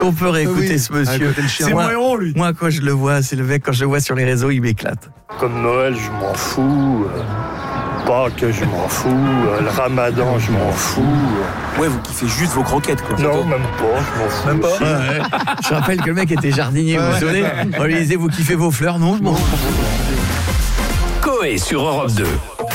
On peut réécouter ce monsieur. C'est mon héros, lui. Moi, quand je le vois, c'est le mec, quand je le vois sur les réseaux, il m'éclate. Comme Noël, je m'en fous. Pâques, je m'en fous. Le Ramadan, je m'en fous. Ouais, vous kiffez juste vos croquettes, quoi. Non, même pas, je m'en fous. Même pas. Ouais. Je rappelle que le mec était jardinier, vous vous souvenez ? On lui disait, vous kiffez vos fleurs ? Non, je m'en fous. Coé sur Europe 2.